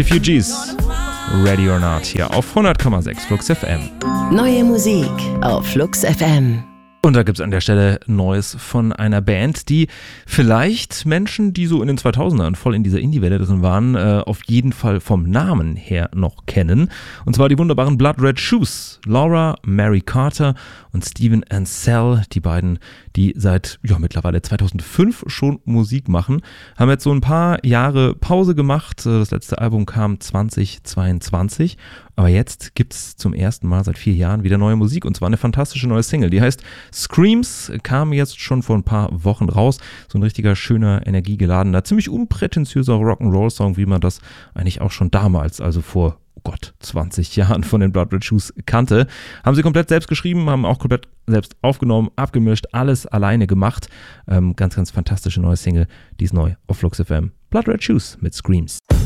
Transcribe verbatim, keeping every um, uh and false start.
Refugees, Ready or Not, hier auf hundert Komma sechs Flux F M. Neue Musik auf Flux F M. Und da gibt es an der Stelle Neues von einer Band, die vielleicht Menschen, die so in den zweitausendern voll in dieser Indie-Welle drin waren, äh, auf jeden Fall vom Namen her noch kennen. Und zwar die wunderbaren Blood Red Shoes. Laura, Mary Carter und Steven Ansell, die beiden, die seit ja, mittlerweile zweitausendfünf schon Musik machen, haben jetzt so ein paar Jahre Pause gemacht. Das letzte Album kam zweitausendzweiundzwanzig. Aber jetzt gibt es zum ersten Mal seit vier Jahren wieder neue Musik, und zwar eine fantastische neue Single. Die heißt Screams, kam jetzt schon vor ein paar Wochen raus. So ein richtiger, schöner, energiegeladener, ziemlich unprätentiöser Rock'n'Roll-Song, wie man das eigentlich auch schon damals, also vor, oh Gott, zwanzig Jahren von den Blood Red Shoes kannte. Haben sie komplett selbst geschrieben, haben auch komplett selbst aufgenommen, abgemischt, alles alleine gemacht. Ähm, ganz, ganz fantastische neue Single, die ist neu auf Flux F M. Blood Red Shoes mit Screams.